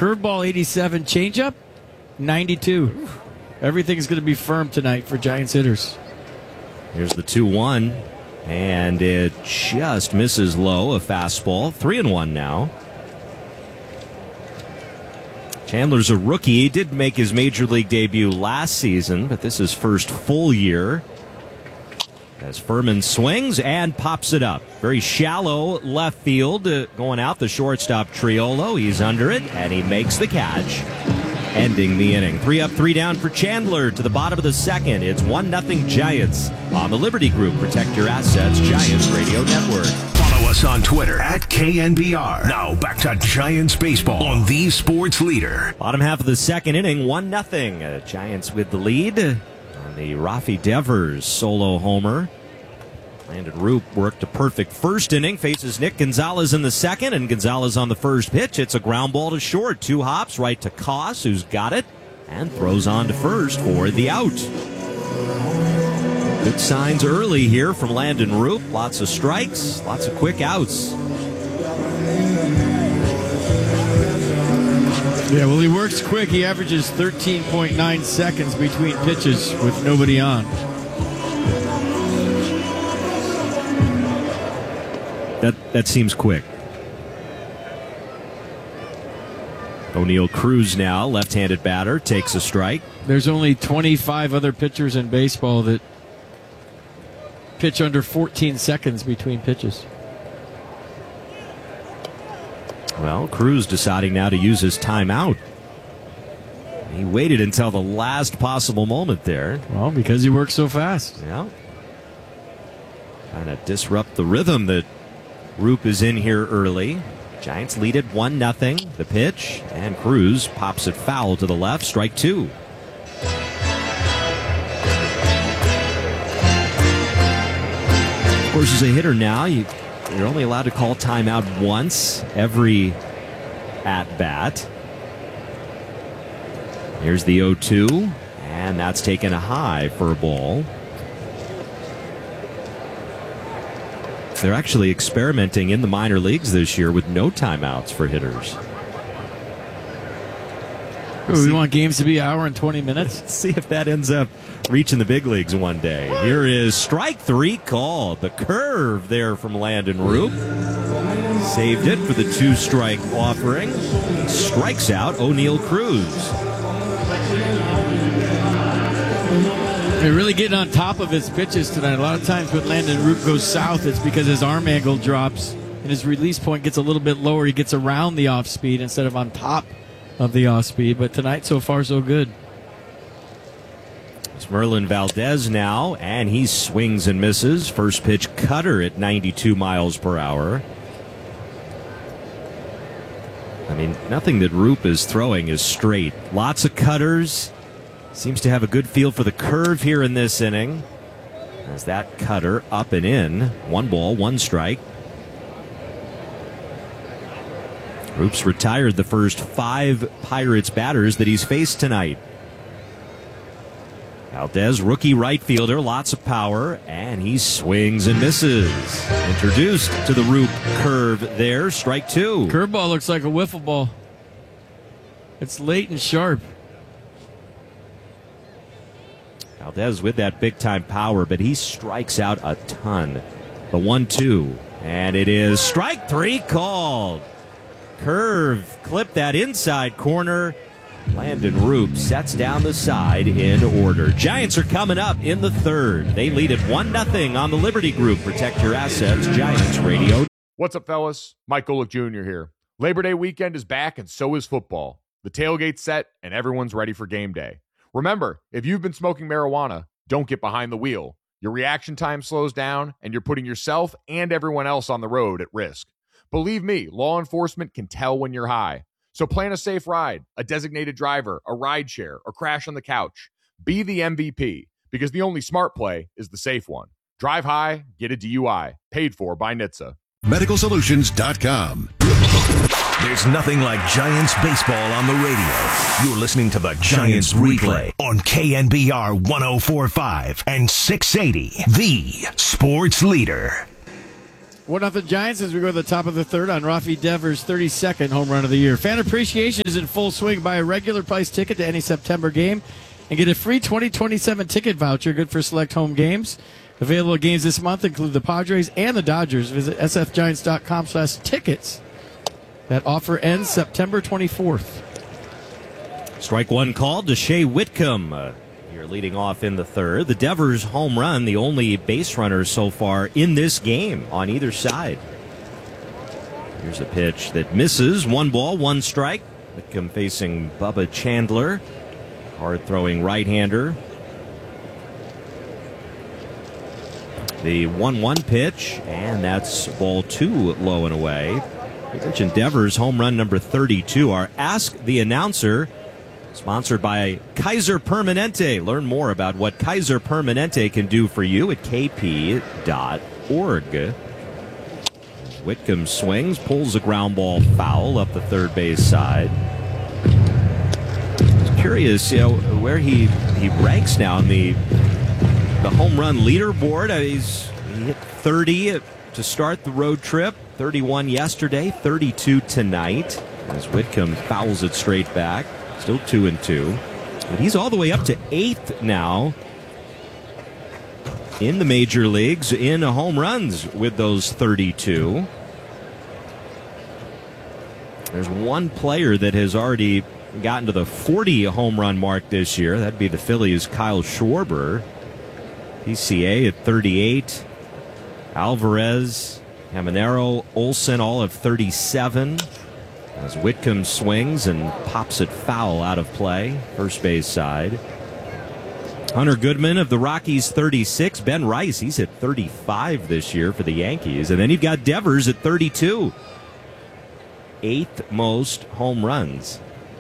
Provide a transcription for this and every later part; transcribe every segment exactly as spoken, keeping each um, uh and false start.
Curveball eighty-seven, changeup ninety-two. Everything's going to be firm tonight for Giants hitters. Here's the two one, and it just misses low, a fastball. three and one now. Chandler's a rookie. He did make his major league debut last season, but this is first full year. As Furman swings and pops it up. Very shallow left field. Uh, going out the shortstop Triolo. He's under it, and he makes the catch, ending the inning. Three up, three down for Chandler to the bottom of the second. It's one nothing Giants on the Liberty Group. Protect your assets, Giants Radio Network. Follow us on Twitter at K N B R. Now back to Giants baseball on the Sports Leader. Bottom half of the second inning, one nothing. Uh, Giants with the lead. The Rafi Devers solo homer. Landon Roop worked a perfect first inning, faces Nick Gonzalez in the second, and Gonzalez on the first pitch. It's a ground ball to short. Two hops right to Koss, who's got it, and throws on to first for the out. Good signs early here from Landon Roop. Lots of strikes, lots of quick outs. Yeah, well, he works quick. He averages thirteen point nine seconds between pitches with nobody on. That that seems quick. O'Neal Cruz now, left-handed batter, takes a strike. There's only twenty-five other pitchers in baseball that pitch under fourteen seconds between pitches. Well, Cruz deciding now to use his timeout. He waited until the last possible moment there. Well, because he works so fast. Yeah. Trying to disrupt the rhythm that Roop is in here early. Giants lead it one nothing. The pitch, and Cruz pops it foul to the left. Strike two. Of course, as a hitter now, you, you're only allowed to call timeout once every at-bat. Here's the oh two, and that's taken a high for a ball. They're actually experimenting in the minor leagues this year with no timeouts for hitters. Ooh, we want games to be an hour and twenty minutes. Let's see if that ends up reaching the big leagues one day. Here is strike three called. The curve there from Landon Roop. Saved it for the two-strike offering. Strikes out O'Neal Cruz. They're really getting on top of his pitches tonight. A lot of times when Landon Roop goes south, it's because his arm angle drops and his release point gets a little bit lower. He gets around the off speed instead of on top of the off speed. But tonight, so far, so good. It's Merlin Valdez now, and he swings and misses. First pitch cutter at ninety-two miles per hour. I mean, nothing that Roop is throwing is straight. Lots of cutters. Seems to have a good feel for the curve here in this inning. As that cutter up and in. One ball, one strike. Roop's retired the first five Pirates batters that he's faced tonight. Valdez, rookie right fielder, lots of power, and he swings and misses. Introduced to the Roop curve there, strike two. Curveball looks like a wiffle ball. It's late and sharp. Valdez with that big-time power, but he strikes out a ton. The one two, and it is strike three called. Curve, clip that inside corner. Landon Roop sets down the side in order. Giants are coming up in the third. They lead it one nothing on the Liberty Group. Protect your assets, Giants Radio. What's up, fellas? Mike Golick Junior here. Labor Day weekend is back, and so is football. The tailgate's set, and everyone's ready for game day. Remember, if you've been smoking marijuana, don't get behind the wheel. Your reaction time slows down, and you're putting yourself and everyone else on the road at risk. Believe me, law enforcement can tell when you're high. So plan a safe ride, a designated driver, a ride share, or crash on the couch. Be the M V P, because the only smart play is the safe one. Drive high, get a D U I. Paid for by N H T S A. medical solutions dot com. There's nothing like Giants baseball on the radio. You're listening to the Giants replay on K N B R one oh four point five and six eighty, the Sports Leader. one nothing Giants as we go to the top of the third on Rafi Devers' thirty-second home run of the year. Fan appreciation is in full swing. Buy a regular price ticket to any September game and get a free twenty twenty-seven ticket voucher good for select home games. Available games this month include the Padres and the Dodgers. Visit sfgiants.com slash tickets. That offer ends September twenty-fourth. Strike one called to Shea Whitcomb. Uh, here leading off in the third. The Devers home run, the only base runner so far in this game on either side. Here's a pitch that misses. One ball, one strike. Whitcomb facing Bubba Chandler. Hard-throwing right-hander. The one one pitch, and that's ball two, low and away. We mentioned Devers home run number thirty-two. Our Ask the Announcer, sponsored by Kaiser Permanente. Learn more about what Kaiser Permanente can do for you at k p dot org. Whitcomb swings, pulls a ground ball foul up the third base side. I was curious, you know, where he he ranks now in the the home run leaderboard. Uh, he's he hit thirty to start the road trip, thirty-one yesterday, thirty-two tonight. As Whitcomb fouls it straight back, still two and two. But he's all the way up to eighth now in the major leagues in home runs with those thirty-two. There's one player that has already gotten to the forty home run mark this year. That'd be the Phillies' Kyle Schwarber. P C A at thirty-eight. Alvarez, Hamanero, Olsen all of thirty-seven. As Whitcomb swings and pops it foul out of play, first base side. Hunter Goodman of the Rockies, thirty-six. Ben Rice, he's at thirty-five this year for the Yankees. And then you've got Devers at thirty-two. Eighth most home runs.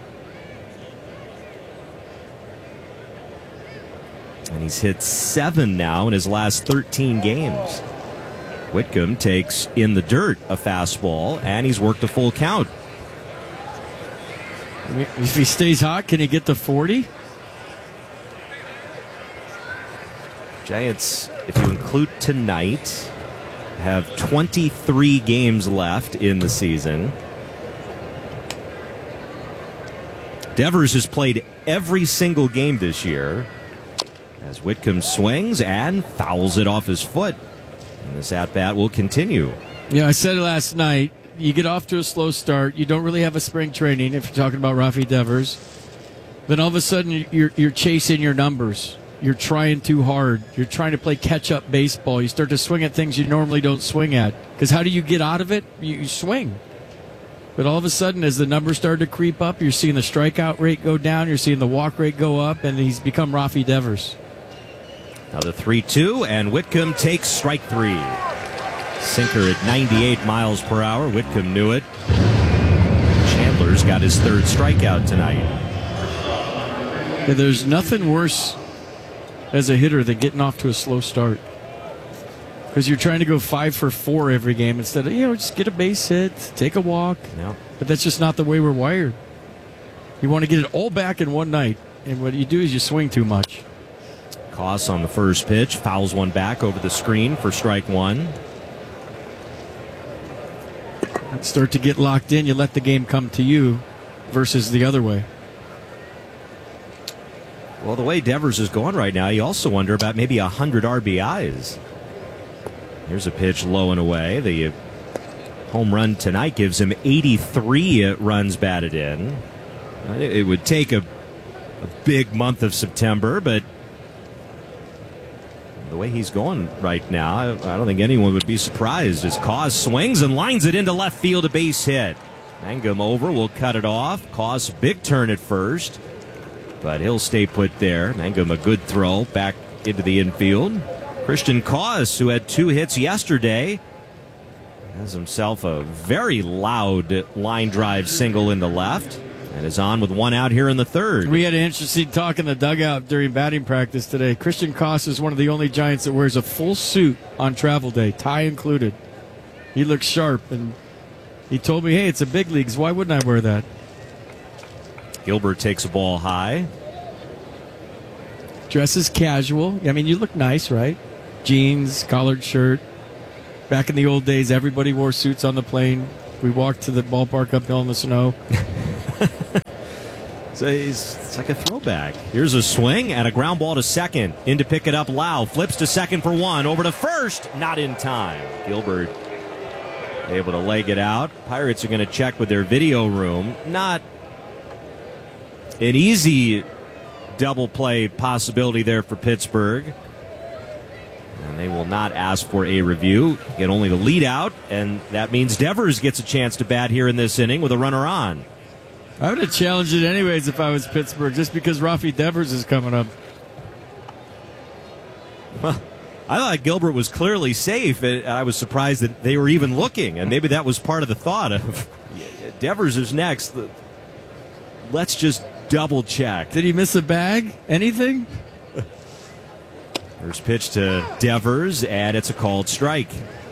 And he's hit seven now in his last thirteen games. Whitcomb takes in the dirt a fastball, and he's worked a full count. If he stays hot, can he get to forty? Giants, if you include tonight, have twenty-three games left in the season. Devers has played every single game this year. As Whitcomb swings and fouls it off his foot. And this at-bat will continue. Yeah, I said it last night. You get off to a slow start. You don't really have a spring training if you're talking about Rafi Devers. Then all of a sudden you're, you're chasing your numbers. You're trying too hard. You're trying to play catch-up baseball. You start to swing at things you normally don't swing at. Because how do you get out of it? You, you swing. But all of a sudden, as the numbers start to creep up, you're seeing the strikeout rate go down. You're seeing the walk rate go up. And he's become Rafi Devers. Now the three two, and Whitcomb takes strike three. Sinker at ninety-eight miles per hour. Whitcomb knew it. Chandler's got his third strikeout tonight. Yeah, there's nothing worse as a hitter than getting off to a slow start. Because you're trying to go five for four every game instead of, you know, just get a base hit, take a walk. No. But that's just not the way we're wired. You want to get it all back in one night. And what you do is you swing too much. Koss on the first pitch, fouls one back over the screen for strike one. Start to get locked in, you let the game come to you versus the other way. Well, the way Devers is going right now, you also wonder about maybe one hundred R B Is. Here's a pitch low and away. The home run tonight gives him eighty-three runs batted in. It would take a, a big month of September, but the way he's going right now, I don't think anyone would be surprised as Koss swings and lines it into left field, a base hit. Mangum over, will cut it off. Koss, big turn at first, but he'll stay put there. Mangum, a good throw back into the infield. Christian Koss, who had two hits yesterday, has himself a very loud line drive single in the left. And is on with one out here in the third. We had an interesting talk in the dugout during batting practice today. Christian Koss is one of the only Giants that wears a full suit on travel day, tie included. He looks sharp, and he told me, hey, it's a big leagues. Why wouldn't I wear that? Gilbert takes a ball high. Dresses casual. I mean, you look nice, right? Jeans, collared shirt. Back in the old days, everybody wore suits on the plane. We walked to the ballpark uphill in the snow. So he's, it's like a throwback. Here's a swing and a ground ball to second. In to pick it up, Lau flips to second for one. Over to first, not in time. Gilbert able to leg it out. Pirates are going to check with their video room. Not an easy double play possibility there for Pittsburgh. And they will not ask for a review. Get only the lead out, and that means Devers gets a chance to bat here in this inning with a runner on. I would have challenged it anyways if I was Pittsburgh, just because Rafi Devers is coming up. Well, I thought Gilbert was clearly safe. I was surprised that they were even looking, and maybe that was part of the thought of Devers is next. Let's just double check. Did he miss a bag? Anything? First pitch to Devers, and it's a called strike.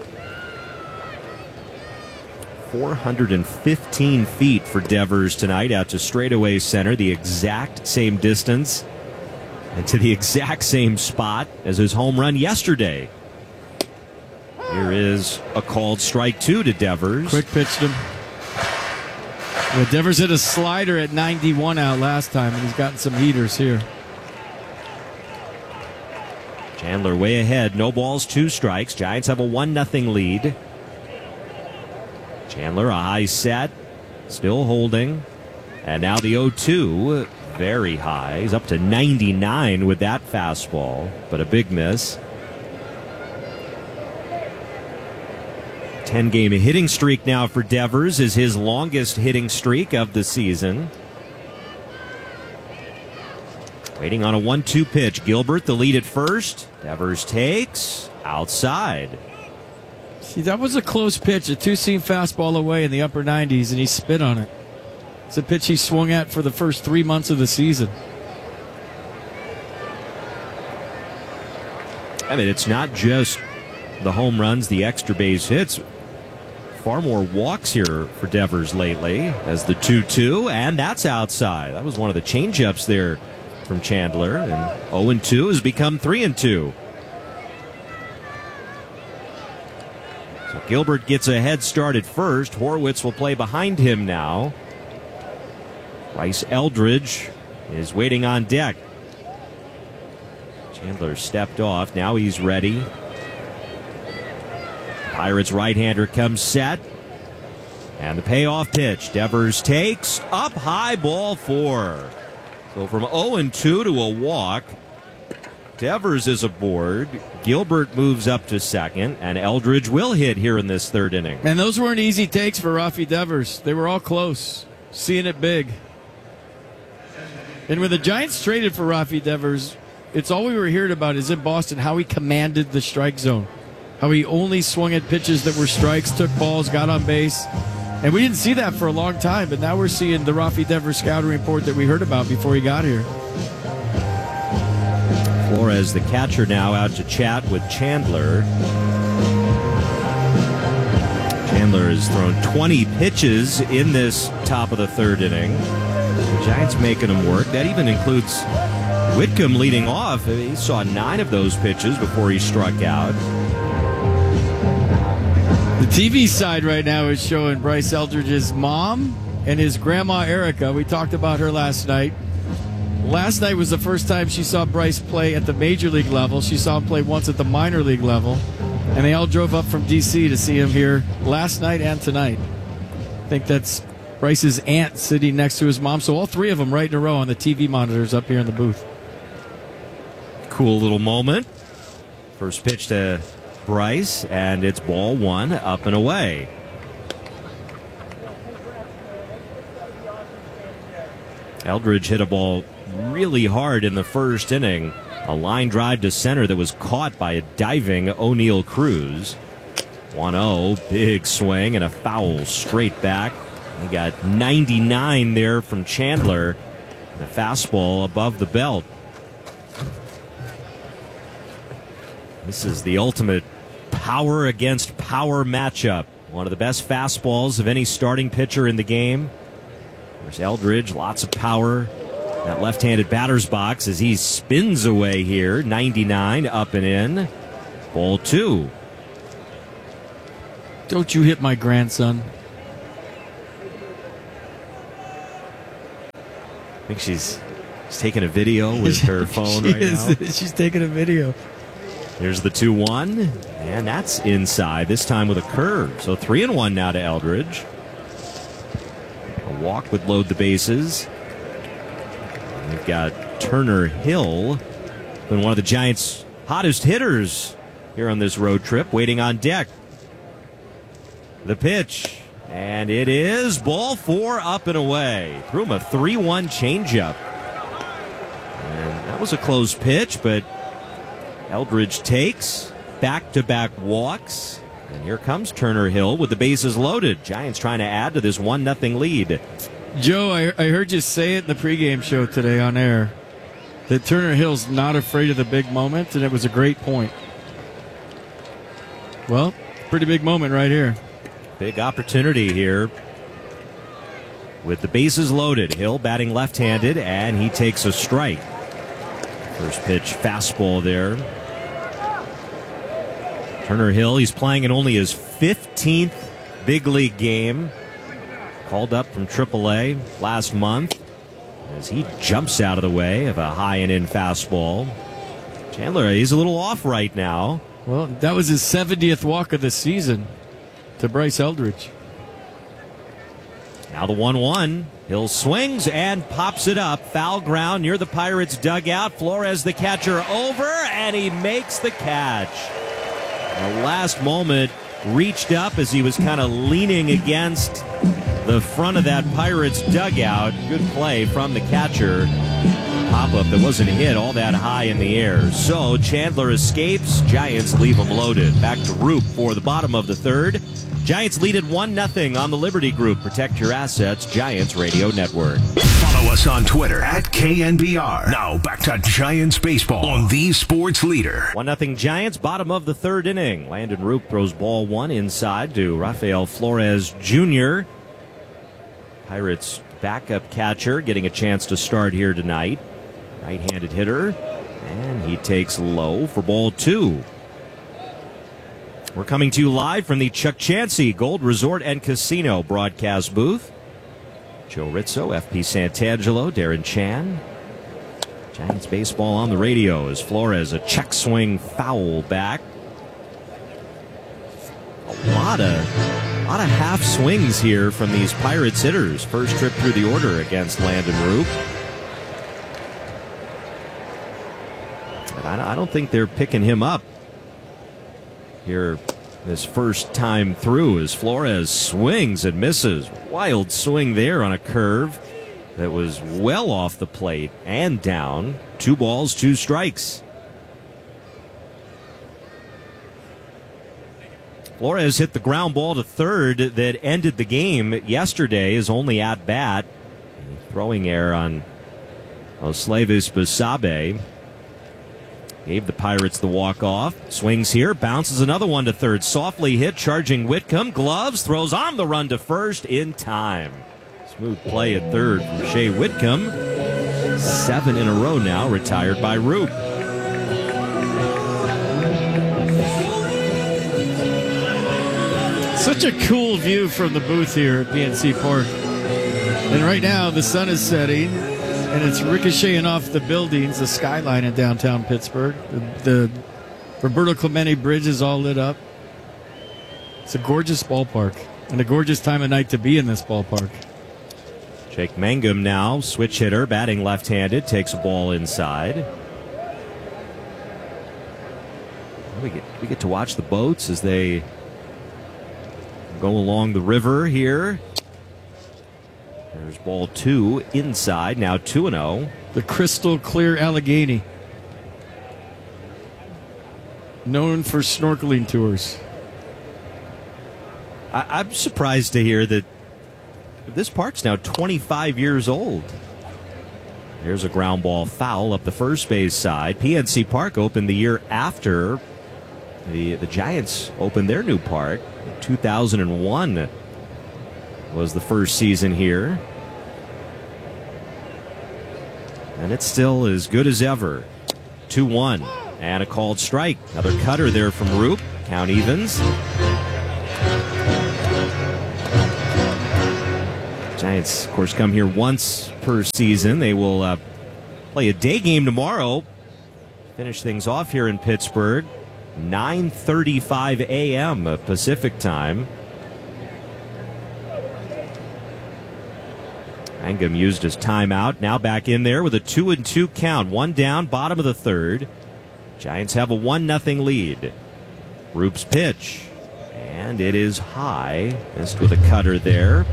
four hundred fifteen feet for Devers tonight out to straightaway center, the exact same distance and to the exact same spot as his home run yesterday. Here is a called strike two to Devers. Quick pitched him. Yeah, Devers hit a slider at ninety-one out last time, and he's gotten some heaters here. Chandler way ahead, no balls, two strikes. Giants have a one nothing lead. Chandler, a high set, still holding. And now the oh two, very high. He's up to ninety-nine with that fastball, but a big miss. ten-game hitting streak now for Devers is his longest hitting streak of the season. Waiting on a one two pitch. Gilbert the lead at first. Devers takes outside. See, that was a close pitch, a two-seam fastball away in the upper nineties, and he spit on it. It's a pitch he swung at for the first three months of the season. I mean, it's not just the home runs, the extra base hits. Far more walks here for Devers lately as the two two, and that's outside. That was one of the changeups there from Chandler, and oh and two has become three and two. So Gilbert gets a head start at first. Horwitz will play behind him now. Bryce Eldridge is waiting on deck. Chandler stepped off. Now he's ready. Pirates right-hander comes set. And the payoff pitch. Devers takes up high, ball four. So from oh and two to a walk. Devers is aboard. Gilbert moves up to second, and Eldridge will hit here in this third inning. And those weren't easy takes for Rafi Devers. They were all close. Seeing it big. And when the Giants traded for Rafi Devers, it's all we were hearing about is in Boston how he commanded the strike zone. How he only swung at pitches that were strikes, took balls, got on base. And we didn't see that for a long time, but now we're seeing the Rafi Devers scouting report that we heard about before he got here. Flores, the catcher, now out to chat with Chandler. Chandler has thrown twenty pitches in this top of the third inning. The Giants making him work. That even includes Whitcomb leading off. He saw nine of those pitches before he struck out. The T V side right now is showing Bryce Eldridge's mom and his grandma Erica. We talked about her last night. Last night was the first time she saw Bryce play at the major league level. She saw him play once at the minor league level. And they all drove up from D C to see him here last night and tonight. I think that's Bryce's aunt sitting next to his mom. So all three of them right in a row on the T V monitors up here in the booth. Cool little moment. First pitch to Bryce, and it's ball one, up and away. Eldridge hit a ball really hard in the first inning. A line drive to center that was caught by a diving O'Neill Cruz. one oh, big swing and a foul straight back. He got ninety-nine there from Chandler. The fastball above the belt. This is the ultimate power against power matchup. One of the best fastballs of any starting pitcher in the game. There's Eldridge, lots of power. That left-handed batter's box as he spins away here. ninety-nine up and in. Ball two. Don't you hit my grandson. I think she's, she's taking a video with her phone she right is. now. She's taking a video. Here's the two one, and that's inside, this time with a curve. So three and one now to Eldridge. A walk would load the bases. And we've got Turner Hill, been one of the Giants' hottest hitters here on this road trip, waiting on deck. The pitch, and it is ball four, up and away. Threw him a three one changeup. And that was a close pitch, but Eldridge takes back-to-back walks. And here comes Turner Hill with the bases loaded. Giants trying to add to this one nothing lead. Joe, I, I heard you say it in the pregame show today on air that Turner Hill's not afraid of the big moment, and it was a great point. Well, pretty big moment right here. Big opportunity here with the bases loaded. Hill batting left-handed, and he takes a strike. First pitch fastball there. Turner Hill, he's playing in only his fifteenth big league game. Called up from triple A last month as he jumps out of the way of a high and in fastball. Chandler, he's a little off right now. Well, that was his seventieth walk of the season to Bryce Eldridge. Now the one one. Hill swings and pops it up. Foul ground near the Pirates' dugout. Flores, the catcher, over, and he makes the catch. The last moment, reached up as he was kind of leaning against the front of that Pirates dugout. Good play from the catcher. Pop-up that wasn't hit all that high in the air. So Chandler escapes. Giants leave him loaded. Back to Roop for the bottom of the third. Giants lead at one nothing on the Liberty Group. Protect your assets. Giants Radio Network. Follow us on Twitter at K N B R. Now back to Giants baseball on the Sports Leader. one nothing Giants, bottom of the third inning. Landon Roop throws ball one inside to Rafael Flores Junior Pirates backup catcher getting a chance to start here tonight. Right-handed hitter, and he takes low for ball two. We're coming to you live from the Chuck Chansey Gold Resort and Casino broadcast booth. Joe Rizzo, F P Santangelo, Darren Chan. Giants baseball on the radio as Flores, a check swing foul back. A lot of, a lot of half swings here from these Pirates hitters. First trip through the order against Landon Roop. But I don't think they're picking him up here this first time through as Flores swings and misses. Wild swing there on a curve that was well off the plate and down. Two balls, two strikes. Flores hit the ground ball to third that ended the game yesterday, his only at bat. Throwing error on Oslevis Basabe. Gave the Pirates the walk-off. Swings here, bounces another one to third. Softly hit, charging Whitcomb. Gloves, throws on the run to first in time. Smooth play at third from Shea Whitcomb. Seven in a row now, retired by Roop. Such a cool view from the booth here at B N C Park. And right now, the sun is setting, and it's ricocheting off the buildings, the skyline in downtown Pittsburgh. The, the Roberto Clemente Bridge is all lit up. It's a gorgeous ballpark, and a gorgeous time of night to be in this ballpark. Jake Mangum now, switch hitter, batting left-handed, takes a ball inside. We get, we get to watch the boats as they go along the river here. There's ball two inside, now two and oh. The crystal clear Allegheny, known for snorkeling tours. I, I'm surprised to hear that this park's now twenty-five years old. There's a ground ball foul up the first base side. P N C Park opened the year after the, the Giants opened their new park. two thousand one was the first season here. And it's still as good as ever. two one. And a called strike. Another cutter there from Roop. Count evens. Giants, of course, come here once per season. They will uh, play a day game tomorrow. Finish things off here in Pittsburgh. nine thirty-five a.m. Pacific time. Mangum used his timeout. Now back in there with a two and two count. One down, bottom of the third. Giants have a one nothing lead. Roop's pitch. And it is high. Missed with a cutter there.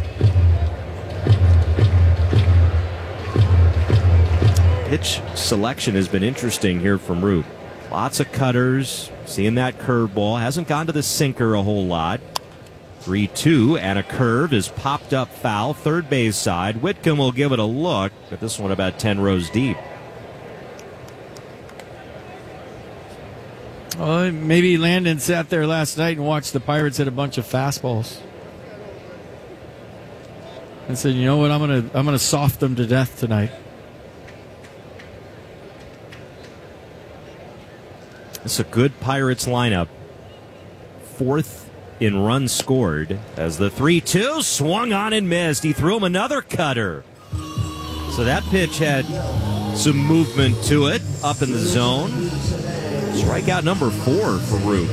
Pitch selection has been interesting here from Roop. Lots of cutters. Seeing that curveball. Hasn't gone to the sinker a whole lot. three two, and a curve is popped up foul. Third base side. Whitcomb will give it a look, but this one about ten rows deep. Well, maybe Landon sat there last night and watched the Pirates hit a bunch of fastballs and said, "You know what? I'm gonna I'm gonna soft them to death tonight." It's a good Pirates lineup. Fourth in runs scored as the three two swung on and missed. He threw him another cutter. So that pitch had some movement to it up in the zone. Strikeout number four for Roop.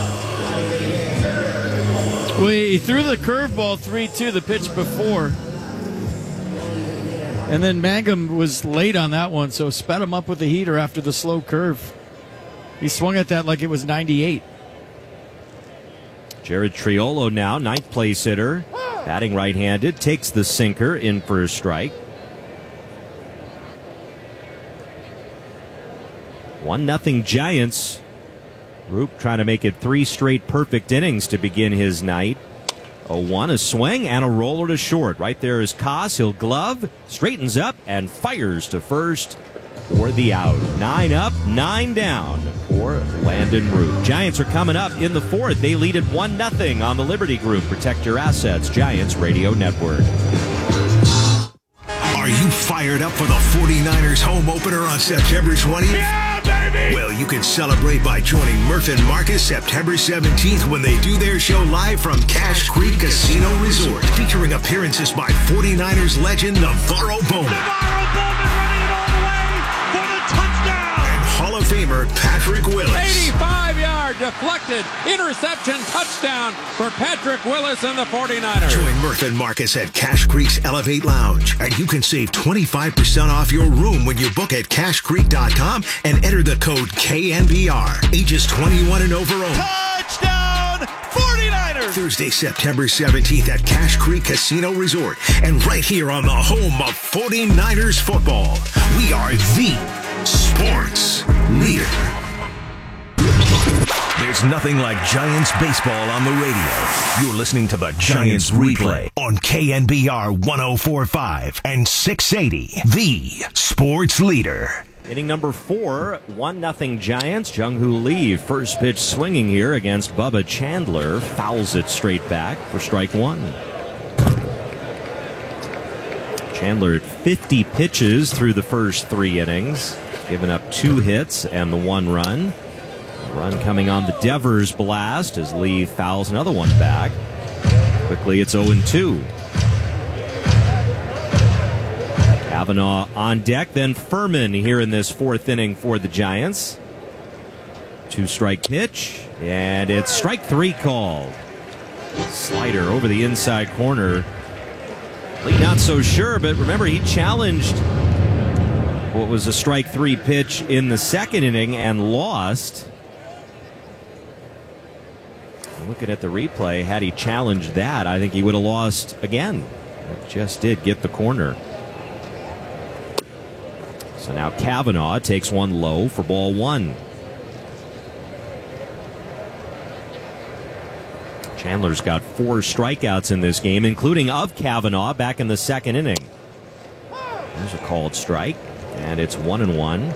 Well, he threw the curveball three two the pitch before. And then Mangum was late on that one, so sped him up with the heater after the slow curve. He swung at that like it was ninety-eight. Jared Triolo now, ninth place hitter. Batting right-handed, takes the sinker in for a strike. One nothing Giants. Roop trying to make it three straight perfect innings to begin his night. oh one, a swing and a roller to short. Right there is Koss. He'll glove, straightens up, and fires to first for the out. Nine up, nine down for Landon Roop. Giants are coming up in the fourth. They lead at one nothing on the Liberty Group. Protect your assets. Giants Radio Network. Are you fired up for the forty-niners home opener on September twentieth? Yeah, baby! Well, you can celebrate by joining Murph and Marcus September seventeenth when they do their show live from Cache Creek Casino Resort, featuring appearances by forty-niners legend Navarro Bowman. Navarro Bowman running it all the way for the touchdown! And Hall of Famer Patrick Willis. eighty-five yard deflected interception touchdown for Patrick Willis and the forty-niners. Join Murph and Marcus at Cache Creek's Elevate Lounge, and you can save twenty-five percent off your room when you book at cache creek dot com and enter the code K N B R. Ages twenty-one and over only. Touchdown, forty-niners! Thursday, September seventeenth at Cache Creek Casino Resort, and right here on the home of forty-niners football. We are the sports leader. There's nothing like Giants baseball on the radio. You're listening to the Giants replay on K N B R one oh four point five and six eighty, the sports leader. Inning number four, one nothing Giants. Jung-Hoo Lee, first pitch swinging here against Bubba Chandler. Fouls it straight back for strike one. Chandler at fifty pitches through the first three innings, giving up two hits and the one run. Run coming on the Devers blast as Lee fouls another one back. Quickly, it's oh and two. Kavanaugh on deck, then Furman here in this fourth inning for the Giants. Two-strike pitch, and it's strike three called. Slider over the inside corner. Lee not so sure, but remember, he challenged what was a strike three pitch in the second inning and lost. Looking at the replay, had he challenged that, I think he would have lost again. It just did get the corner. So now Kavanaugh takes one low for ball one. Chandler's got four strikeouts in this game, including of Kavanaugh back in the second inning. There's a called strike, and it's one and one.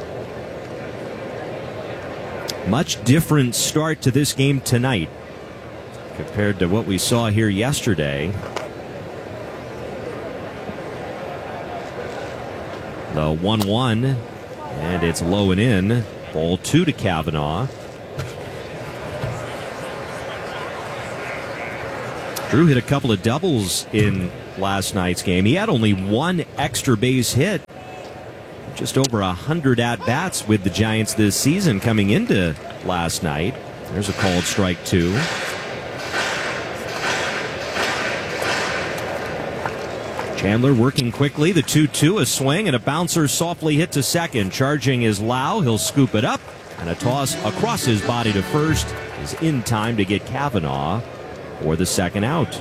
Much different start to this game tonight compared to what we saw here yesterday. The one one, and it's low and in. Ball two to Kavanaugh. Drew hit a couple of doubles in last night's game. He had only one extra base hit. Just over one hundred at-bats with the Giants this season coming into last night. There's a called strike two. Chandler working quickly. The two two, a swing and a bouncer softly hit to second. Charging is Lau. He'll scoop it up. And a toss across his body to first is in time to get Kavanaugh for the second out.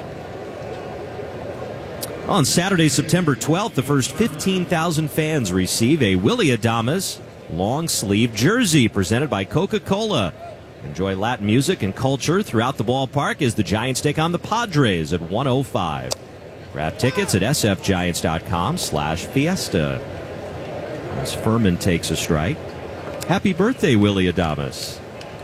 On Saturday, September twelfth, the first fifteen thousand fans receive a Willy Adames long sleeve jersey presented by Coca-Cola. Enjoy Latin music and culture throughout the ballpark as the Giants take on the Padres at one oh five. Grab tickets at sfgiants.com slash fiesta. As Furman takes a strike. Happy birthday, Willy Adames.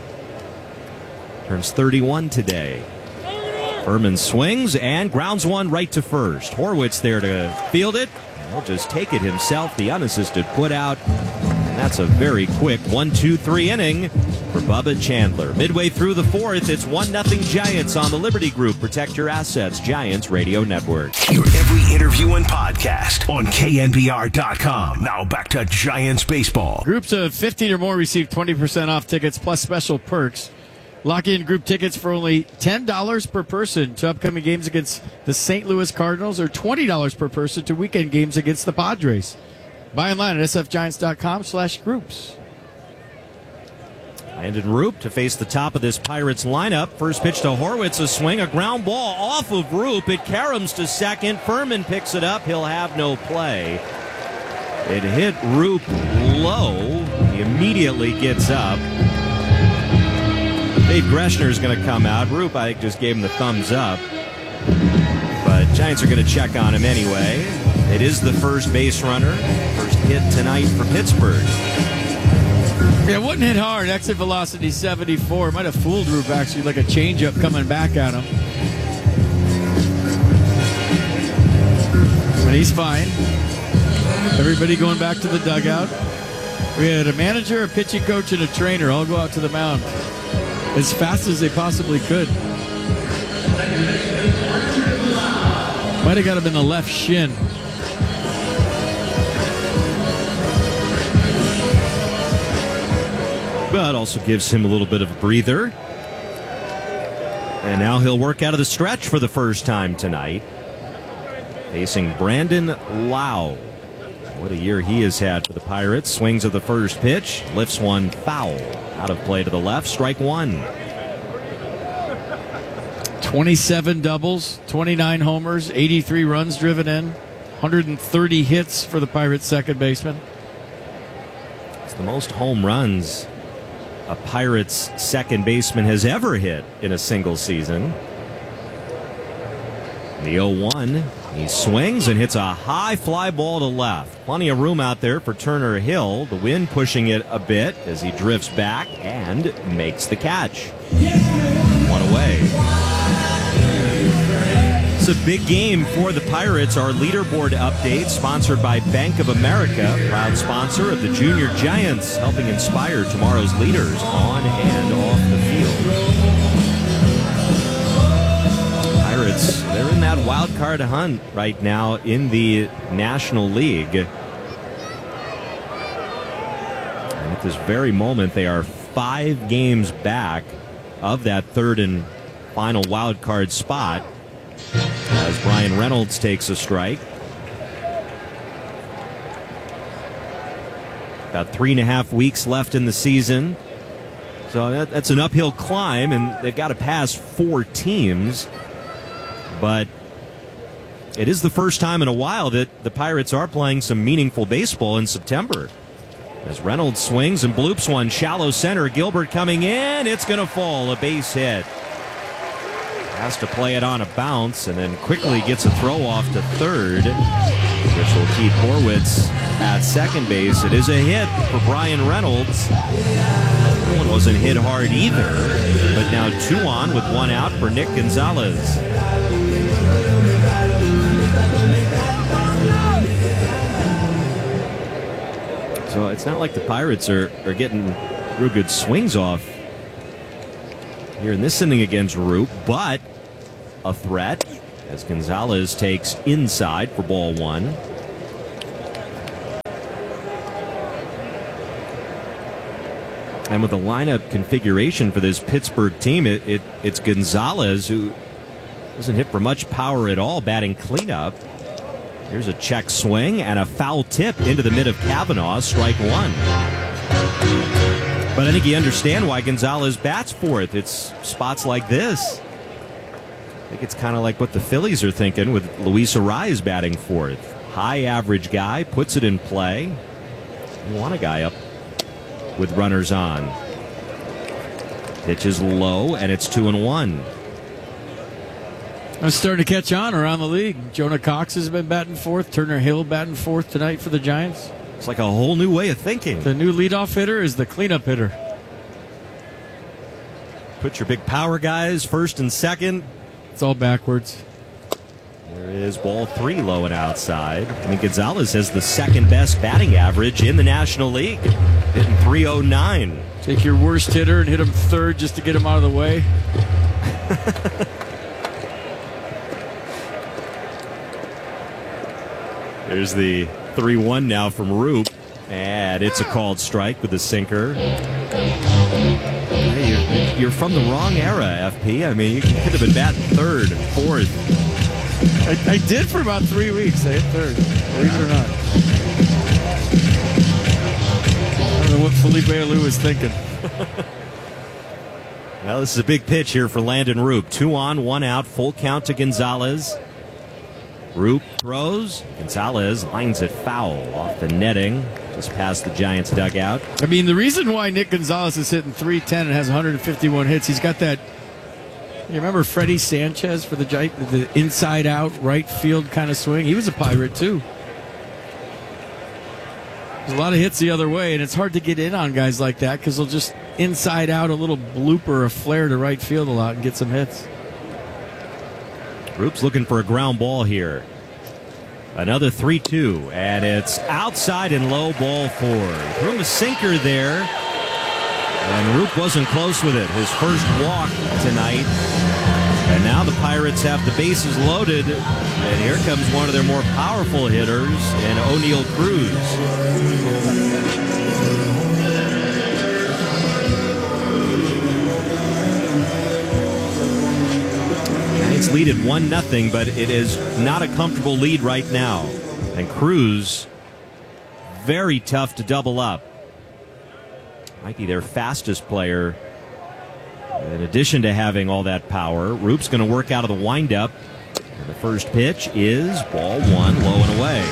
Turns thirty-one today. Furman swings and grounds one right to first. Horwitz there to field it. And he'll just take it himself. The unassisted put out. And that's a very quick one two three inning for Bubba Chandler. Midway through the fourth, it's one nothing Giants on the Liberty Group. Protect your assets. Giants Radio Network. Hear every interview and podcast on K N B R dot com. Now back to Giants baseball. Groups of fifteen or more receive twenty percent off tickets plus special perks. Lock in group tickets for only ten dollars per person to upcoming games against the Saint Louis Cardinals or twenty dollars per person to weekend games against the Padres. Buy online at sfgiants.com slash groups. Landon Roop to face the top of this Pirates lineup. First pitch to Horwitz, a swing, a ground ball off of Roop. It caroms to second. Furman picks it up. He'll have no play. It hit Roop low. He immediately gets up. Dave Greshner is going to come out. Roop, I think, just gave him the thumbs up. But Giants are going to check on him anyway. It is the first base runner. First hit tonight for Pittsburgh. Yeah, it wouldn't hit hard. Exit velocity seventy-four. Might have fooled Roop, actually, like a changeup coming back at him. But he's fine. Everybody going back to the dugout. We had a manager, a pitching coach, and a trainer all go out to the mound as fast as they possibly could. Might have got him in the left shin. But also gives him a little bit of a breather. And now he'll work out of the stretch for the first time tonight. Facing Brandon Lau. What a year he has had for the Pirates. Swings of the first pitch. Lifts one foul. Out of play to the left. Strike one. twenty-seven doubles, twenty-nine homers, eighty-three runs driven in, one hundred thirty hits for the Pirates second baseman. It's the most home runs a Pirates second baseman has ever hit in a single season. The oh one, he swings and hits a high fly ball to left. Plenty of room out there for Turner Hill. The wind pushing it a bit as he drifts back and makes the catch. One away. It's a big game for the Pirates. Our leaderboard update sponsored by Bank of America, proud sponsor of the Junior Giants, helping inspire tomorrow's leaders on and off the field. Pirates, they're in that wild card hunt right now in the National League. And at this very moment, they are five games back of that third and final wild card spot. As Brian Reynolds takes a strike. About three and a half weeks left in the season. So that, that's an uphill climb, and they've got to pass four teams. But it is the first time in a while that the Pirates are playing some meaningful baseball in September. As Reynolds swings and bloops one shallow center. Gilbert coming in. It's going to fall. A base hit. Has to play it on a bounce and then quickly gets a throw off to third, which will keep Horwitz at second base. It is a hit for Brian Reynolds. That one wasn't hit hard either, but now two on with one out for Nick Gonzalez. So it's not like the Pirates are, are getting real good swings off here in this inning against Roop, but a threat as Gonzalez takes inside for ball one. And with the lineup configuration for this Pittsburgh team, it, it it's Gonzalez who doesn't hit for much power at all, batting cleanup. Here's a check swing and a foul tip into the mid of Kavanaugh, strike one. But I think you understand why Gonzalez bats fourth. It's spots like this. I think it's kind of like what the Phillies are thinking with Luis Arraez batting fourth. High average guy, puts it in play. You want a guy up with runners on. Pitch is low, and it's two and one. It's starting to catch on around the league. Jonah Cox has been batting fourth. Turner Hill batting fourth tonight for the Giants. It's like a whole new way of thinking. The new leadoff hitter is the cleanup hitter. Put your big power guys first and second. It's all backwards. There is ball three, low and outside. I mean, Gonzalez has the second best batting average in the National League, hitting three oh nine. Take your worst hitter and hit him third just to get him out of the way. There's the three one now from Roop, and it's a called strike with the sinker. Hey, you're, you're from the wrong era, F P. I mean, you could have been batting third, fourth. I, I did for about three weeks. I hit third, believe it or not. I don't know what Felipe Alou was thinking. Well, this is a big pitch here for Landon Roop. Two on, one out, full count to Gonzalez. Roop throws. Gonzalez lines it foul off the netting, just past the Giants' dugout. I mean, the reason why Nick Gonzalez is hitting three ten and has one hundred fifty-one hits, he's got that. You remember Freddie Sanchez for the Giants, the inside-out right field kind of swing? He was a Pirate too. There's a lot of hits the other way, and it's hard to get in on guys like that because they'll just inside out a little blooper, a flare to right field a lot and get some hits. Roop's looking for a ground ball here. Another three two, and it's outside and low, ball four. Threw him a sinker there, and Roop wasn't close with it. His first walk tonight. And now the Pirates have the bases loaded, and here comes one of their more powerful hitters in O'Neill Cruz. It's lead at one nothing, but it is not a comfortable lead right now. And Cruz, very tough to double up. Might be their fastest player. In addition to having all that power, Roop's going to work out of the windup. And the first pitch is ball one, low and away.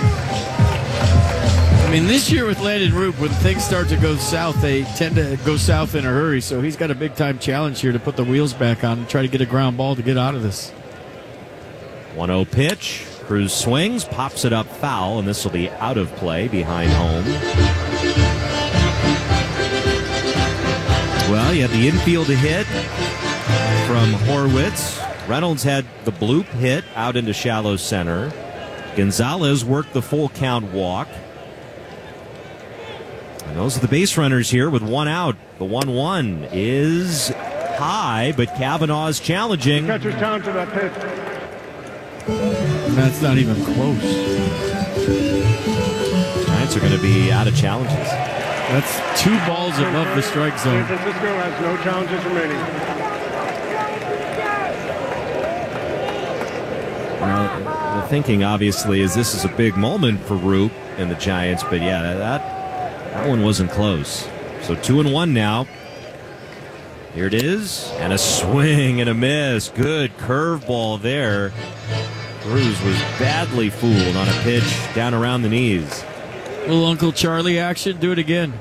I mean, this year with Landon Roop, when things start to go south, they tend to go south in a hurry. So he's got a big-time challenge here to put the wheels back on and try to get a ground ball to get out of this. one oh pitch. Cruz swings, pops it up foul, and this will be out of play behind home. Well, you had the infield hit from Horwitz. Reynolds had the bloop hit out into shallow center. Gonzalez worked the full count walk. And those are the base runners here with one out. The one one is high, but Kavanaugh is challenging. Catcher's down to that pitch. That's not even close. Giants are going to be out of challenges. That's two balls above the strike zone. San Francisco has no challenges remaining. Well, the thinking obviously is this is a big moment for Roop and the Giants, but yeah, that that one wasn't close. So two and one now. Here it is, and a swing and a miss. Good curveball there. Cruz was badly fooled on a pitch down around the knees. Little Uncle Charlie action. Do it again.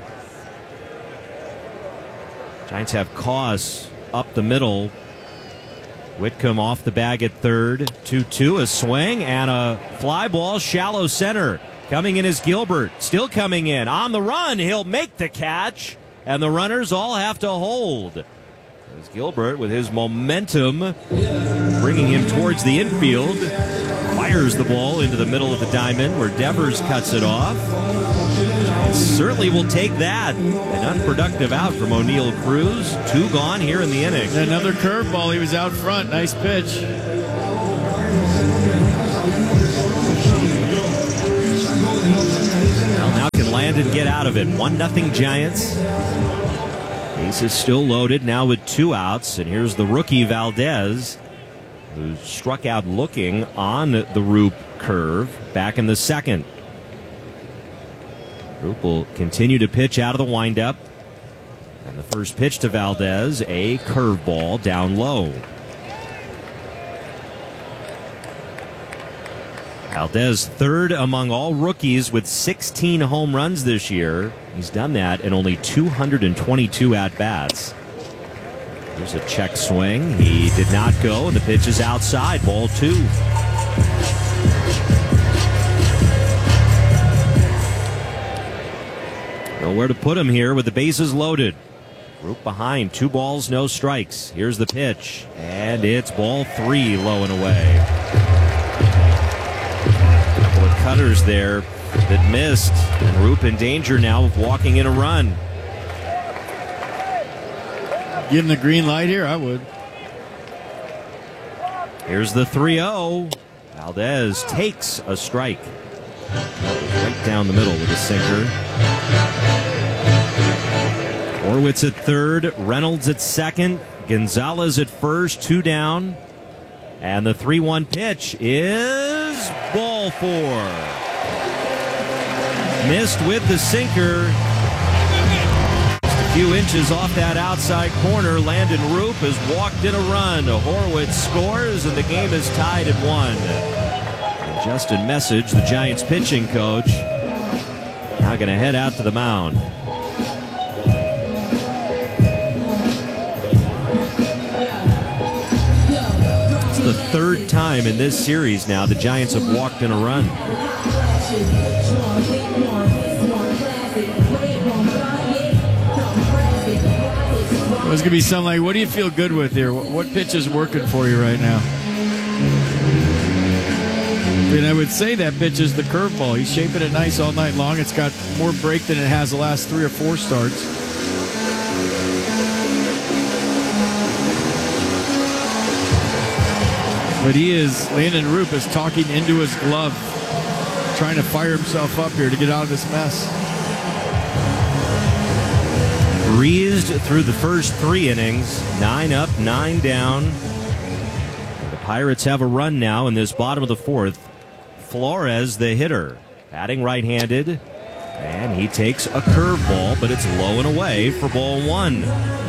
Giants have Cos up the middle. Whitcomb off the bag at third. two two, a swing and a fly ball, shallow center. Coming in is Gilbert. Still coming in. On the run, he'll make the catch. And the runners all have to hold. As Gilbert, with his momentum, bringing him towards the infield, fires the ball into the middle of the diamond where Devers cuts it off. And certainly will take that. An unproductive out from O'Neill Cruz. Two gone here in the inning. Another curveball. He was out front. Nice pitch. Landon get out of it? one nothing Giants. Base is still loaded now with two outs. And here's the rookie Valdez, who struck out looking on the Roop curve back in the second. Roop will continue to pitch out of the windup. And the first pitch to Valdez, a curveball down low. Valdez third among all rookies with sixteen home runs this year. He's done that in only two hundred twenty-two at-bats. Here's a check swing. He did not go, and the pitch is outside. Ball two. Nowhere to put him here with the bases loaded. Roop behind, two balls, no strikes. Here's the pitch, and it's ball three, low and away. A couple of cutters there that missed, and Roop in danger now of walking in a run. Give him the green light here, I would. Here's the three oh. Valdez takes a strike. Right down the middle with a sinker. Horwitz at third, Reynolds at second, Gonzalez at first, two down. And the three one pitch is ball four. Missed with the sinker. Just a few inches off that outside corner. Landon Roop has walked in a run. Horwitz scores, and the game is tied at one. And Justin Message, the Giants pitching coach, now going to head out to the mound. The third time in this series now the Giants have walked in a run. Well, it's going to be something like, what do you feel good with here? What, what pitch is working for you right now? And I would say that pitch is the curveball. He's shaping it nice all night long. It's got more break than it has the last three or four starts. But he is, Landon Roop is talking into his glove, trying to fire himself up here to get out of this mess. Breezed through the first three innings, nine up, nine down. The Pirates have a run now in this bottom of the fourth. Flores, the hitter, batting right-handed, and he takes a curveball, but it's low and away for ball one.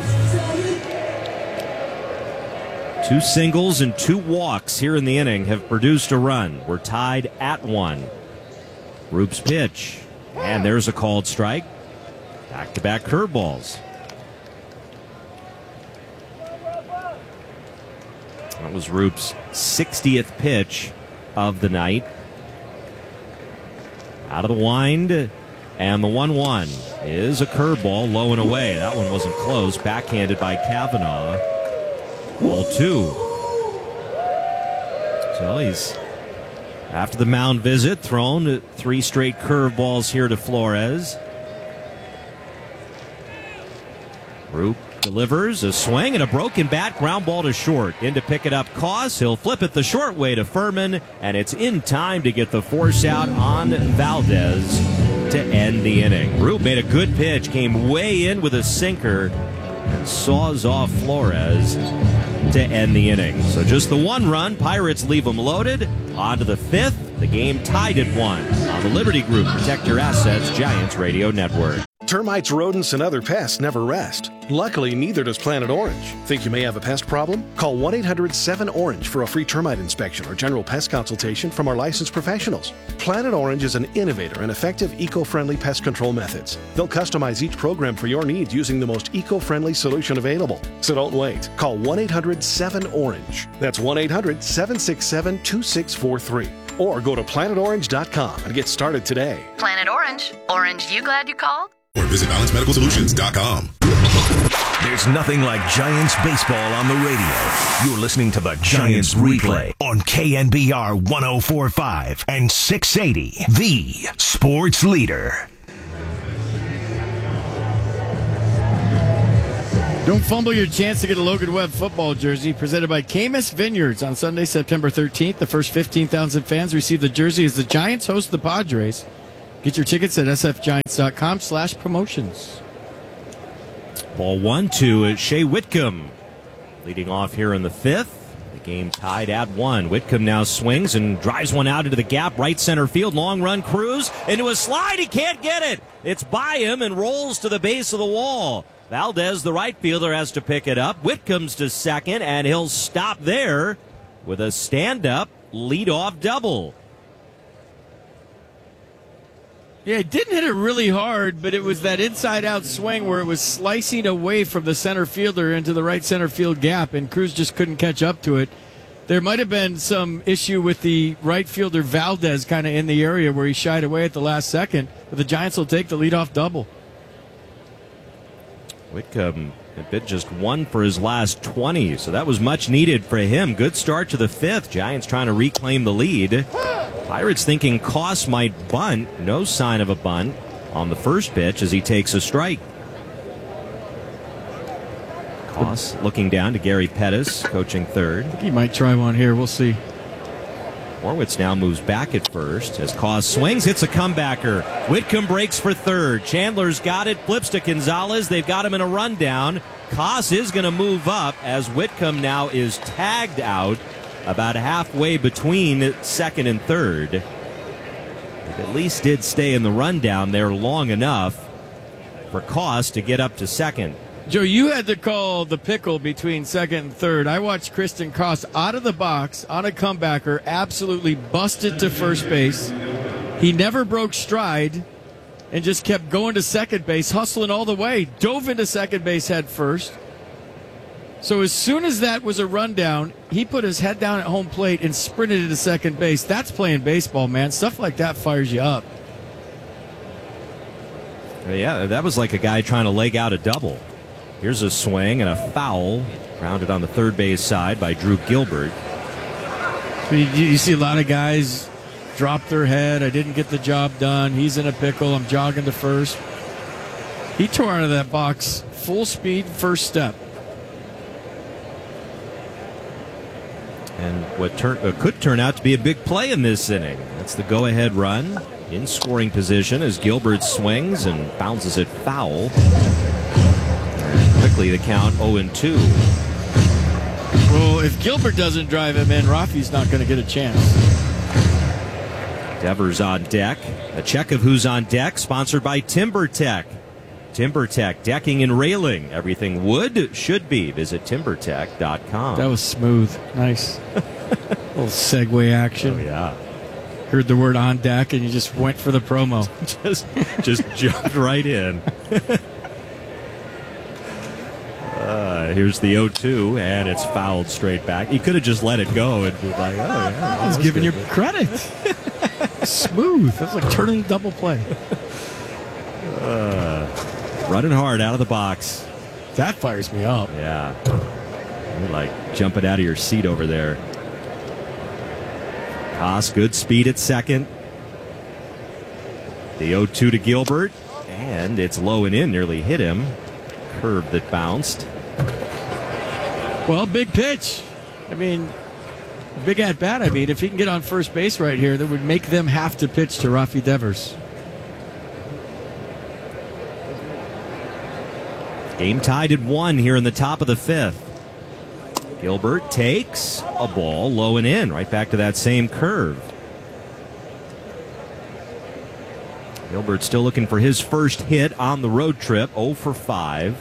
Two singles and two walks here in the inning have produced a run. We're tied at one. Roop's pitch, and there's a called strike. Back-to-back curveballs. That was Roop's sixtieth pitch of the night. Out of the wind, and the one one is a curveball, low and away. That one wasn't close. Backhanded by Kavanaugh. Ball two. So he's, after the mound visit, thrown three straight curveballs here to Flores. Roop delivers a swing and a broken bat, ground ball to short. In to pick it up, Koss. He'll flip it the short way to Furman, and it's in time to get the force out on Valdez to end the inning. Roop made a good pitch, came way in with a sinker, and saws off Flores to end the inning. So just the one run. Pirates leave them loaded. On to the fifth. The game tied at one. On the Liberty Group Protect Your Assets Giants Radio Network. Termites, rodents, and other pests never rest. Luckily, neither does Planet Orange. Think you may have a pest problem? Call one eight hundred seven orange for a free termite inspection or general pest consultation from our licensed professionals. Planet Orange is an innovator in effective eco-friendly pest control methods. They'll customize each program for your needs using the most eco-friendly solution available. So don't wait. Call one eight hundred seven orange. That's one eight hundred seven six seven two six four three. Or go to planet orange dot com and get started today. Planet Orange. Orange, you glad you called? Or visit balance medical solutions dot com. There's nothing like Giants baseball on the radio. You're listening to the Giants replay on K N B R one oh four point five and six eighty, the sports leader. Don't fumble your chance to get a Logan Webb football jersey presented by Camus Vineyards on Sunday, September thirteenth. The first fifteen thousand fans receive the jersey as the Giants host the Padres. Get your tickets at sfgiants.com slash promotions. Ball one to Shea Whitcomb. Leading off here in the fifth. The game tied at one. Whitcomb now swings and drives one out into the gap. Right center field. Long run. Cruz into a slide. He can't get it. It's by him and rolls to the base of the wall. Valdez, the right fielder, has to pick it up. Whitcomb's to second, and he'll stop there with a stand-up leadoff double. Yeah, it didn't hit it really hard, but it was that inside-out swing where it was slicing away from the center fielder into the right center field gap, and Cruz just couldn't catch up to it. There might have been some issue with the right fielder Valdez kind of in the area where he shied away at the last second, but the Giants will take the leadoff double. Whitcomb had been just one for his last twenty, so that was much needed for him. Good start to the fifth. Giants trying to reclaim the lead. Pirates thinking Koss might bunt. No sign of a bunt on the first pitch as he takes a strike. Koss looking down to Gary Pettis, coaching third. I think he might try one here. We'll see. Horwitz now moves back at first as Koss swings, hits a comebacker. Whitcomb breaks for third. Chandler's got it, flips to Gonzalez. They've got him in a rundown. Koss is going to move up as Whitcomb now is tagged out about halfway between second and third. He at least did stay in the rundown there long enough for Koss to get up to second. Joe, you had to call the pickle between second and third. I watched Kristen Koss out of the box on a comebacker, absolutely busted to first base. He never broke stride and just kept going to second base, hustling all the way, dove into second base head first. So as soon as that was a rundown, he put his head down at home plate and sprinted into second base. That's playing baseball, man. Stuff like that fires you up. Yeah, that was like a guy trying to leg out a double. Here's a swing and a foul, grounded on the third base side by Drew Gilbert. You, you see a lot of guys drop their head. I didn't get the job done. He's in a pickle. I'm jogging to first. He tore out of that box full speed, first step. And what turn, uh, could turn out to be a big play in this inning. That's the go-ahead run in scoring position as Gilbert swings and bounces it foul. Quickly the count oh and two. Well, if Gilbert doesn't drive him in, Rafi's not going to get a chance. Devers on deck. A check of who's on deck, sponsored by TimberTech. TimberTech, decking and railing. Everything wood should be. Visit timber tech dot com. That was smooth. Nice. Little segue action. Oh, yeah. Heard the word on deck and you just went for the promo. just, just jumped right in. Uh, here's the oh two, and it's fouled straight back. He could have just let it go and be like, oh, yeah. I was giving you credit. Smooth. That was like turning double play. Uh, running hard out of the box. That fires me up. Yeah. You're like jumping out of your seat over there. Koss, good speed at second. The oh two to Gilbert, and it's low and in, nearly hit him. Curve that bounced. Well, big pitch. I mean, big at bat. I mean, if he can get on first base right here, that would make them have to pitch to Rafi Devers. Game tied at one here in the top of the fifth. Gilbert takes a ball low and in, right back to that same curve. Gilbert still looking for his first hit on the road trip, oh for five.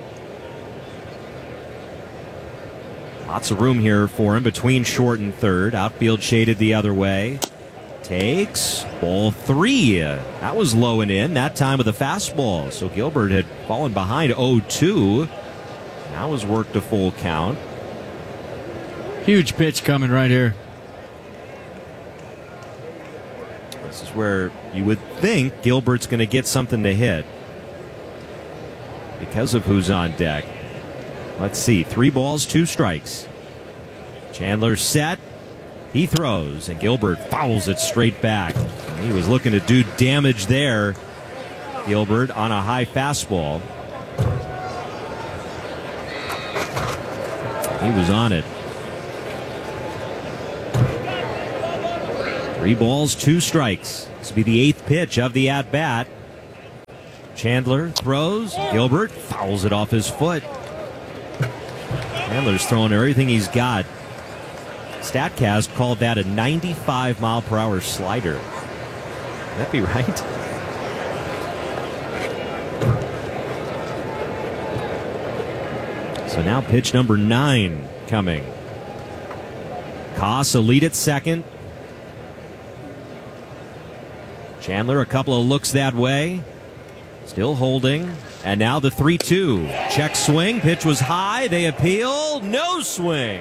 Lots of room here for him between short and third. Outfield shaded the other way. Takes ball three. That was low and in, that time with a fastball. So Gilbert had fallen behind oh two. Now has worked a full count. Huge pitch coming right here. This is where you would think Gilbert's going to get something to hit because of who's on deck. Let's see. Three balls, two strikes. Chandler set. He throws, and Gilbert fouls it straight back. He was looking to do damage there. Gilbert on a high fastball. He was on it. Three balls, two strikes. This will be the eighth pitch of the at-bat. Chandler throws. Gilbert fouls it off his foot. Chandler's throwing everything he's got. StatCast called that a ninety-five mile per hour slider. Would that be right? So now pitch number nine coming. Koss a lead at second. Chandler a couple of looks that way. Still holding. And now the three two. Check swing. Pitch was high. They appeal. No swing.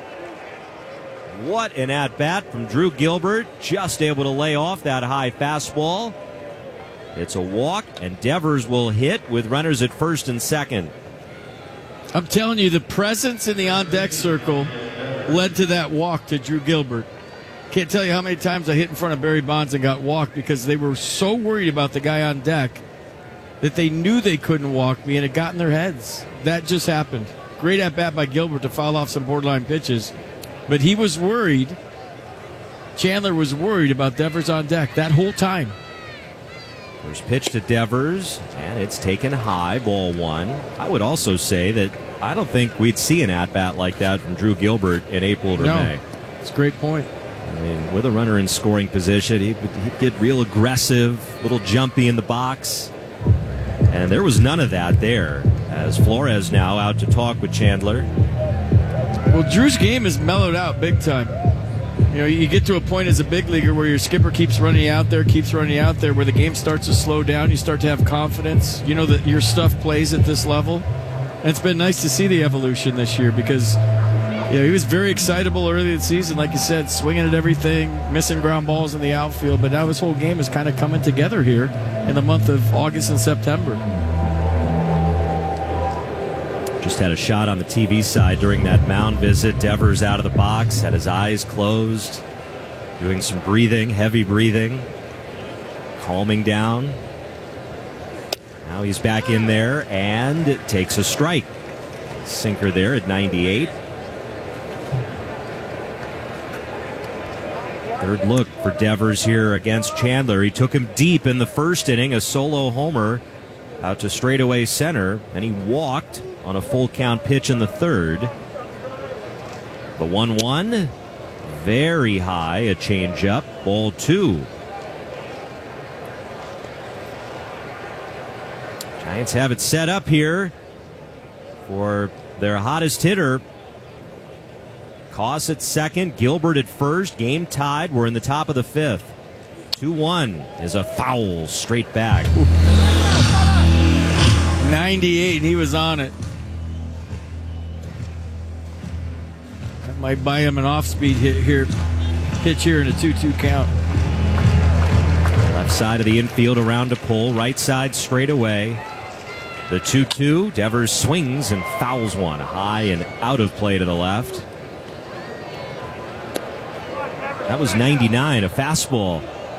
What an at-bat from Drew Gilbert. Just able to lay off that high fastball. It's a walk, and Devers will hit with runners at first and second. I'm telling you, the presence in the on-deck circle led to that walk to Drew Gilbert. Can't tell you how many times I hit in front of Barry Bonds and got walked because they were so worried about the guy on deck that they knew they couldn't walk me, and it got in their heads. That just happened. Great at-bat by Gilbert to foul off some borderline pitches. But he was worried. Chandler was worried about Devers on deck that whole time. There's pitch to Devers, and it's taken high, ball one. I would also say that I don't think we'd see an at-bat like that from Drew Gilbert in April or no, May. It's a great point. I mean, with a runner in scoring position, he'd, he'd get real aggressive, little jumpy in the box. And there was none of that there, as Flores now out to talk with Chandler. Well, Drew's game is mellowed out big time. You know, you get to a point as a big leaguer where your skipper keeps running out there, keeps running out there, where the game starts to slow down. You start to have confidence. You know that your stuff plays at this level. And it's been nice to see the evolution this year because, you know, he was very excitable early in the season, like you said, swinging at everything, missing ground balls in the outfield. But now his whole game is kind of coming together here in the month of August and September. Just had a shot on the T V side during that mound visit. Devers out of the box, had his eyes closed, doing some breathing, heavy breathing, calming down. Now he's back in there and takes a strike. Sinker there at ninety-eight. Third look for Devers here against Chandler. He took him deep in the first inning, a solo homer out to straightaway center, and he walked on a full count pitch in the third. The one one, very high, a changeup, ball two. Giants have it set up here for their hottest hitter. Koss at second, Gilbert at first, game tied. We're in the top of the fifth. two one is a foul straight back. ninety-eight, and he was on it. That might buy him an off-speed hit here, pitch here in a two two count. Left side of the infield around to pull, right side straight away. The two two, Devers swings and fouls one high and out of play to the left. That was ninety-nine, a fastball.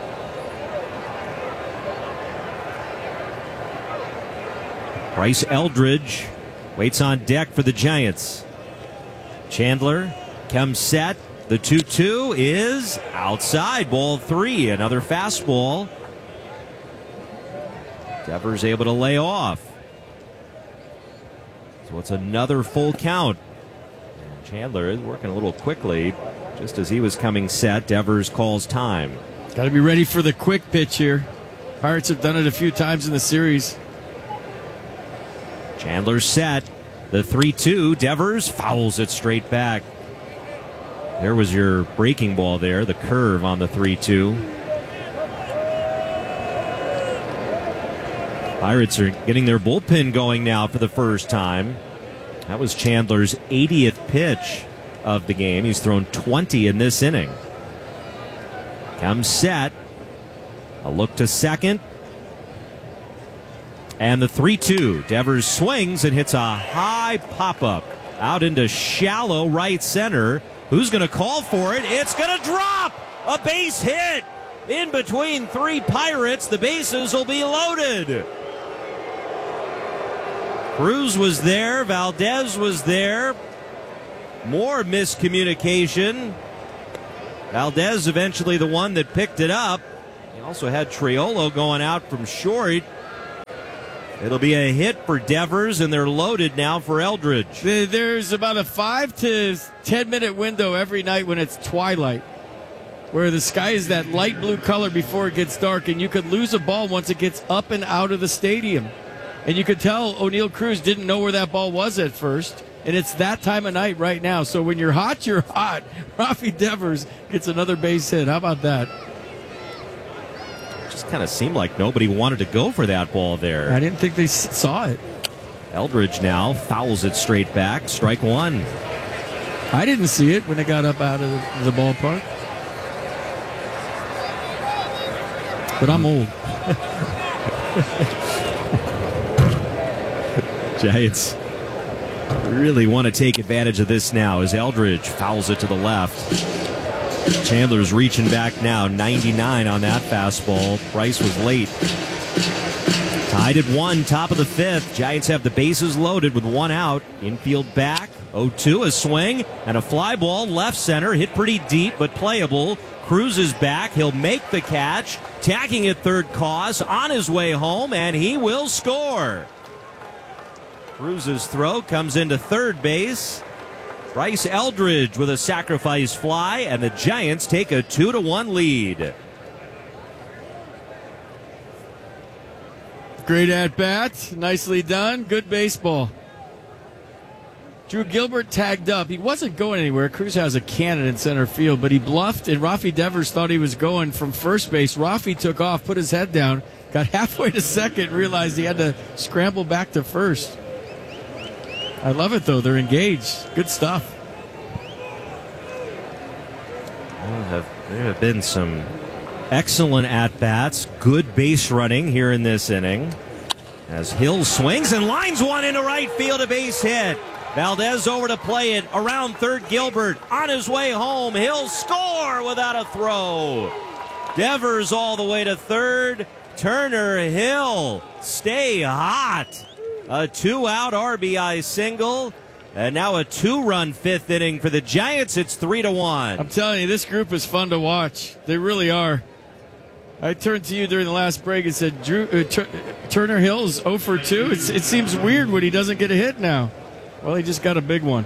Bryce Eldridge waits on deck for the Giants. Chandler comes set. The two two is outside, ball three, another fastball. Devers able to lay off. So it's another full count. And Chandler is working a little quickly. Just as he was coming set, Devers calls time. Got to be ready for the quick pitch here. Pirates have done it a few times in the series. Chandler set. The three two. Devers fouls it straight back. There was your breaking ball there, the curve on the three two. Pirates are getting their bullpen going now for the first time. That was Chandler's eightieth pitch of the game. He's thrown twenty in this inning. Comes set. A look to second. And the three two. Devers swings and hits a high pop-up out into shallow right center. Who's going to call for it? It's going to drop! A base hit! In between three Pirates, the bases will be loaded. Cruz was there. Valdez was there. More miscommunication. Valdez eventually the one that picked it up. He also had Triolo going out from short. It'll be a hit for Devers, and they're loaded now for Eldridge. There's about a five to ten minute window every night when it's twilight, where the sky is that light blue color before it gets dark, and you could lose a ball once it gets up and out of the stadium. And you could tell O'Neal Cruz didn't know where that ball was at first, and it's that time of night right now. So when you're hot, you're hot. Rafi Devers gets another base hit. How about that? Just kind of seemed like nobody wanted to go for that ball there. I didn't think they saw it. Eldridge now fouls it straight back. Strike one. I didn't see it when it got up out of the, the ballpark. But I'm old. Giants really want to take advantage of this now as Eldridge fouls it to the left. Chandler's reaching back now, ninety-nine on that fastball. Price was late. Tied at one, top of the fifth. Giants have the bases loaded with one out. Infield back, oh two, a swing, and a fly ball left center. Hit pretty deep, but playable. Cruz is back. He'll make the catch. Tacking at third cause, on his way home, and he will score. Cruz's throw comes into third base. Bryce Eldridge with a sacrifice fly, and the Giants take a two to one lead. Great at-bat. Nicely done. Good baseball. Drew Gilbert tagged up. He wasn't going anywhere. Cruz has a cannon in center field, but he bluffed, and Rafi Devers thought he was going from first base. Rafi took off, put his head down, got halfway to second, realized he had to scramble back to first. I love it, though. They're engaged. Good stuff. Well, have, there have been some excellent at-bats. Good base running here in this inning. As Hill swings and lines one into right field, a base hit. Valdez over to play it. Around third, Gilbert on his way home. He'll score without a throw. Devers all the way to third. Turner, Hill, stay hot. A two-out R B I single, and now a two-run fifth inning for the Giants. It's three to one. I'm telling you, this group is fun to watch. They really are. I turned to you during the last break and said, Drew, uh, Tur- Turner Hill's oh for two. It's, it seems weird when he doesn't get a hit now. Well, he just got a big one.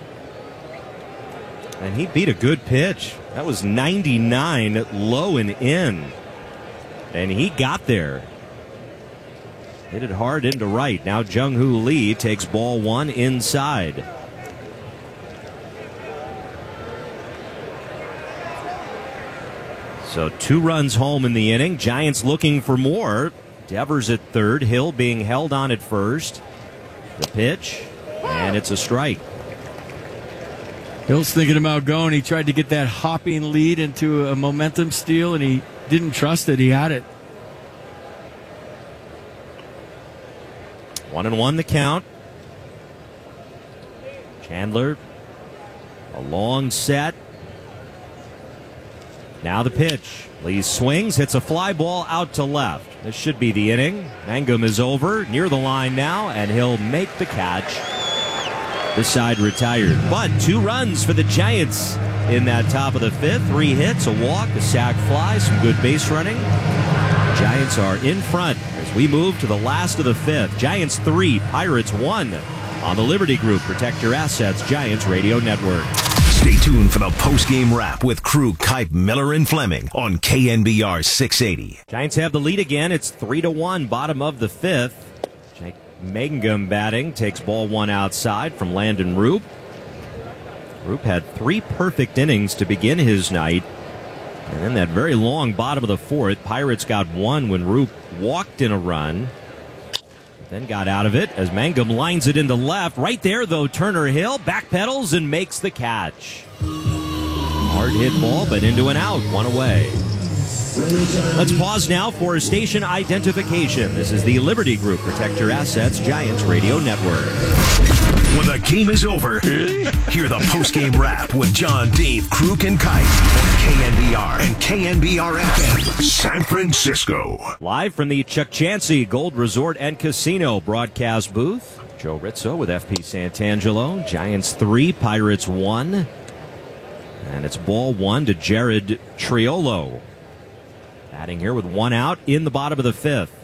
And he beat a good pitch. That was ninety-nine low and in. And he got there. Hit it hard into right. Now Jung-Hoo Lee takes ball one inside. So two runs home in the inning. Giants looking for more. Devers at third. Hill being held on at first. The pitch. And it's a strike. Hill's thinking about going. He tried to get that hopping lead into a momentum steal, and he didn't trust it. He had it. One and one the count. Chandler, a long set. Now the pitch. Lee swings, hits a fly ball out to left. This should be the inning. Mangum is over, near the line now, and he'll make the catch. This side retired. But two runs for the Giants in that top of the fifth. Three hits, a walk, a sac fly, some good base running. Giants are in front as we move to the last of the fifth. Giants three, Pirates one on the Liberty Group. Protect your assets, Giants Radio Network. Stay tuned for the post-game wrap with Crew, Kipe, Miller, and Fleming on K N B R six eighty. Giants have the lead again. It's three to one, bottom of the fifth. Jake Mangum batting, takes ball one outside from Landon Roop. Roop had three perfect innings to begin his night. And then that very long bottom of the fourth, Pirates got one when Roop walked in a run. Then got out of it as Mangum lines it into left. Right there, though, Turner Hill backpedals and makes the catch. Hard hit ball, but into an out, one away. Let's pause now for station identification. This is the Liberty Group. Protect your assets, Giants Radio Network. When the game is over, hear the post-game wrap with John, Dave, Kruk, and Kite on K N B R and K N B R F M, San Francisco. Live from the Chuck Chansey Gold Resort and Casino broadcast booth, Joe Rizzo with F P Santangelo. Giants three, Pirates one. And it's ball one to Jared Triolo. Batting here with one out in the bottom of the fifth.